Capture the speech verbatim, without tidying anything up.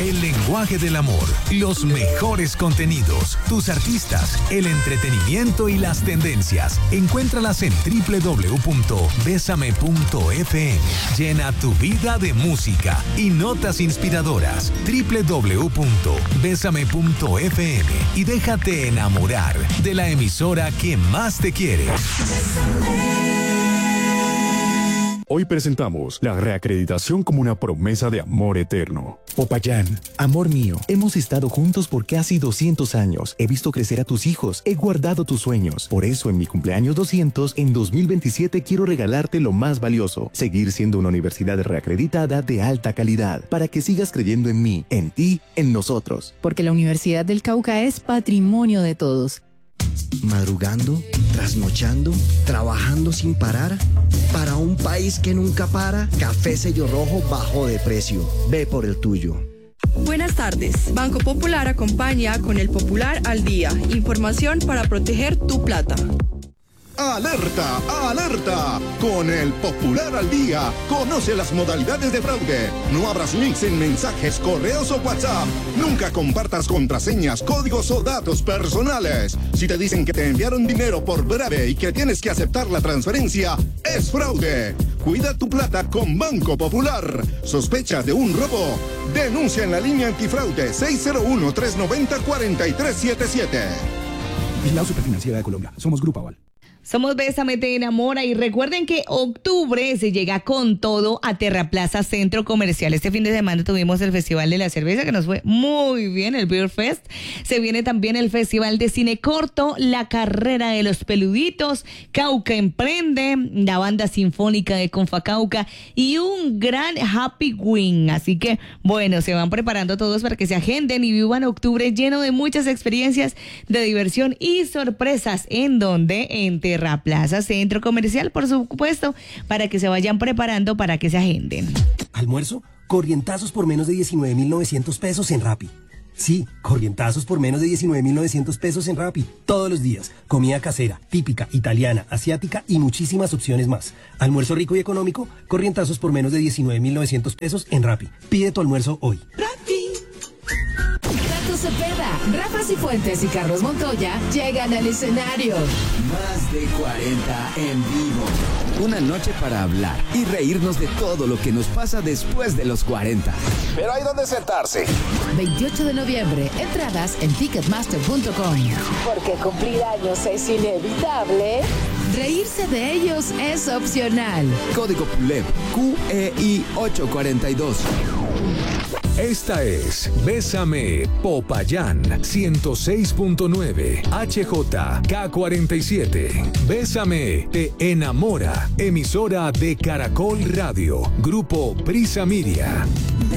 el lenguaje del amor, los mejores contenidos, tus artistas, el entretenimiento y las tendencias. Encuéntralas en doble u doble u doble u punto besame punto efe eme. Llena tu vida de música y notas inspiradoras. doble u doble u doble u punto besame punto efe eme y déjate enamorar de la emisora que más te quiere. Hoy presentamos la reacreditación como una promesa de amor eterno. Popayán, amor mío, hemos estado juntos por casi doscientos años. He visto crecer a tus hijos, he guardado tus sueños. Por eso en mi cumpleaños doscientos, en dos mil veintisiete, quiero regalarte lo más valioso. Seguir siendo una universidad reacreditada de alta calidad. Para que sigas creyendo en mí, en ti, en nosotros. Porque la Universidad del Cauca es patrimonio de todos. Madrugando, trasnochando, trabajando sin parar. Para un país que nunca para, Café Sello Rojo bajó de precio. Ve por el tuyo. Buenas tardes. Banco Popular acompaña con el Popular al Día. Información para proteger tu plata. ¡Alerta! ¡Alerta! Con el Popular al Día, conoce las modalidades de fraude. No abras links en mensajes, correos o WhatsApp. Nunca compartas contraseñas, códigos o datos personales. Si te dicen que te enviaron dinero por breve y que tienes que aceptar la transferencia, es fraude. Cuida tu plata con Banco Popular. ¿Sospechas de un robo? Denuncia en la línea antifraude seis cero uno, tres nueve cero, cuatro tres siete siete. Vigilado Superfinanciera de Colombia. Somos Grupo Aval. Somos Bésame Te Enamora y recuerden que octubre se llega con todo a Terraplaza Centro Comercial. Este fin de semana tuvimos el Festival de la Cerveza que nos fue muy bien, el Beer Fest. Se viene también el Festival de Cine Corto, la Carrera de los Peluditos, Cauca Emprende, la Banda Sinfónica de Confacauca y un gran Happy Wing. Así que, bueno, se van preparando todos para que se agenden y vivan octubre lleno de muchas experiencias de diversión y sorpresas. ¿En donde En Terraplaza Centro Comercial, por supuesto, para que se vayan preparando para que se agenden. ¿Almuerzo? Corrientazos por menos de diecinueve mil novecientos pesos en Rappi. Sí, corrientazos por menos de diecinueve mil novecientos pesos en Rappi. Todos los días. Comida casera, típica, italiana, asiática y muchísimas opciones más. Almuerzo rico y económico, corrientazos por menos de diecinueve mil novecientos pesos en Rappi. Pide tu almuerzo hoy. Rappi. Tato Cepeda, Rafa Cifuentes y Carlos Montoya llegan al escenario. Más de cuarenta en vivo. Una noche para hablar y reírnos de todo lo que nos pasa después de los cuarenta. Pero hay donde sentarse. veintiocho de noviembre, entradas en ticketmaster punto com. Porque cumplir años es inevitable. Reírse de ellos es opcional. Código P U L E P Q E I ocho cuatro dos. Esta es Bésame Popayán ciento seis punto nueve H J K cuarenta y siete. Bésame Te Enamora, emisora de Caracol Radio, Grupo Prisa Media.